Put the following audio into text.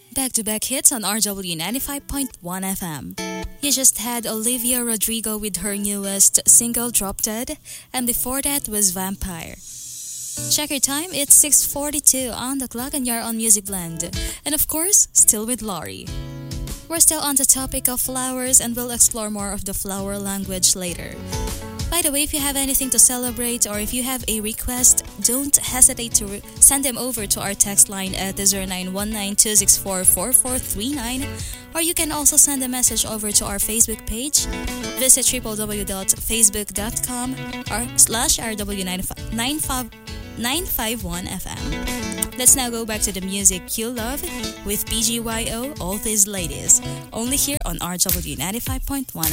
Back to back hits on RW 95.1 FM. You just had Olivia Rodrigo with her newest single Drop Dead, and before that was Vampire. Check your time, it's 6:42 on the clock and you're on Music Blend. And of course, still with Laurie. We're still on the topic of flowers and we'll explore more of the flower language later. By the way, if you have anything to celebrate or if you have a request, don't hesitate to send them over to our text line at 0919-264-4439, or you can also send a message over to our Facebook page. Visit www.facebook.com or /RW951FM. Let's now go back to the music you love with PGYO, All These Ladies, only here on RW 95.1.